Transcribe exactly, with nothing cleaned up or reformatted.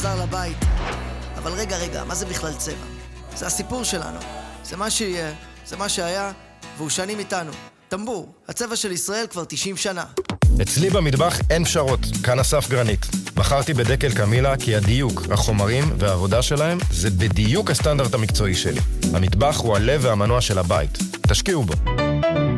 חזר לבית. אבל רגע, רגע, מה זה בכלל צבע? זה הסיפור שלנו. זה מה שיהיה, זה מה שהיה, והוא שנים איתנו. טמבור, הצבע של ישראל כבר תשעים שנה. אצלי במטבח אין פשרות, כאן אסף גרנית. בחרתי בדקל קמילה כי הדיוק, החומרים והעבודה שלהם זה בדיוק הסטנדרט המקצועי שלי. המטבח הוא הלב והמנוע של הבית. תשקיעו בו.